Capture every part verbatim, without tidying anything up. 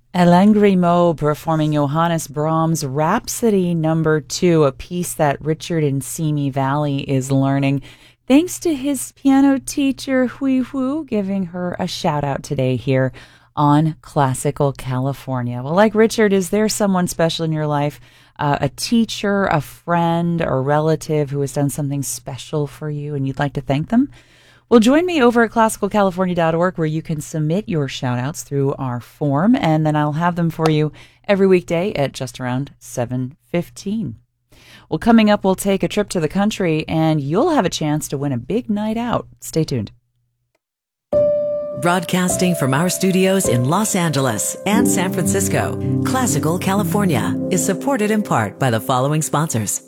Alain Grimaud performing Johannes Brahms' Rhapsody Number Two, a piece that Richard in Simi Valley is learning, thanks to his piano teacher, Hui Hu, giving her a shout out today here on Classical California. Well, like Richard, is there someone special in your life, uh, a teacher, a friend, or relative who has done something special for you and you'd like to thank them? Well, join me over at classical california dot org where you can submit your shout-outs through our form, and then I'll have them for you every weekday at just around seven fifteen. Well, coming up, we'll take a trip to the country, and you'll have a chance to win a big night out. Stay tuned. Broadcasting from our studios in Los Angeles and San Francisco, Classical California is supported in part by the following sponsors.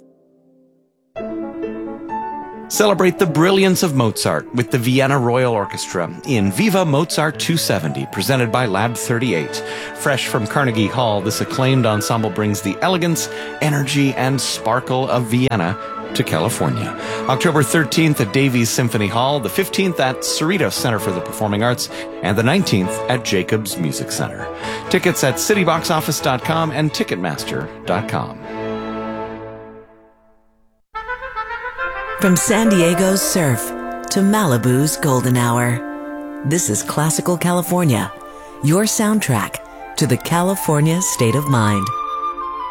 Celebrate the brilliance of Mozart with the Vienna Royal Orchestra in Viva Mozart two seventy, presented by Lab thirty-eight. Fresh from Carnegie Hall, this acclaimed ensemble brings the elegance, energy, and sparkle of Vienna to California. October thirteenth at Davies Symphony Hall, the fifteenth at Cerritos Center for the Performing Arts, and the nineteenth at Jacobs Music Center. Tickets at city box office dot com and ticketmaster dot com. From San Diego's surf to Malibu's golden hour, this is Classical California, your soundtrack to the California state of mind.